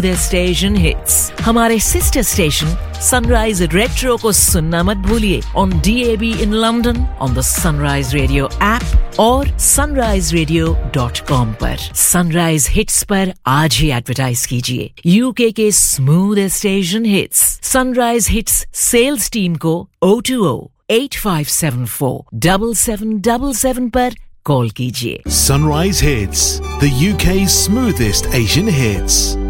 Smoothest Asian hits. हमारे sister station sunrise retro को सुनना मत भूलिए on DAB in London, on the Sunrise Radio app और sunriseradio.com पर। सनराइज हिट्स पर आज ही एडवर्टाइज कीजिए UK के smoothest Asian hits. Sunrise hits sales team को 020-8574 7777 पर कॉल कीजिए। Sunrise Hits, the UK's smoothest Asian hits.